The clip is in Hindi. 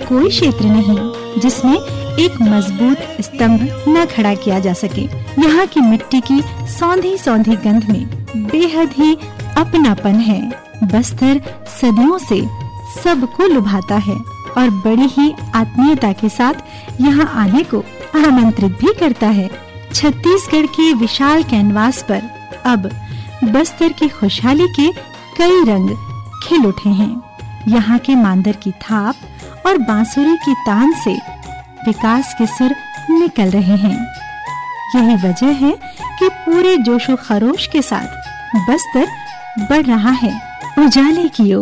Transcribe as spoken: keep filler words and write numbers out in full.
कोई क्षेत्र नहीं जिसमें एक मजबूत स्तंभ न खड़ा किया जा सके। यहाँ की मिट्टी की सौंधी सौंधी गंध में बेहद ही अपनापन है। बस्तर सदियों से सबको लुभाता है और बड़ी ही आत्मीयता के साथ यहाँ आने को आमंत्रित भी करता है। छत्तीसगढ़ के विशाल कैनवास पर अब बस्तर की खुशहाली के कई रंग खिल उठे हैं। यहाँ के मांदर की थाप और बांसुरी की तान से विकास के सुर निकल रहे हैं। यही वजह है कि पूरे जोशो खरोश के साथ बस्तर बढ़ रहा है उजाले की ओर।